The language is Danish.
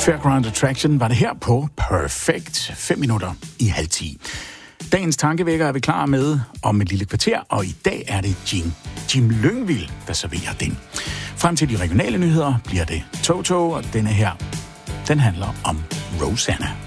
Fairground Attraction var det her på Perfect 5 minutter i 9:30. Dagens tankevækker er vi klar med om et lille kvarter, og i dag er det Jim Lyngvild, der serverer den. Frem til de regionale nyheder bliver det Toto, og denne her, den handler om Rosanna.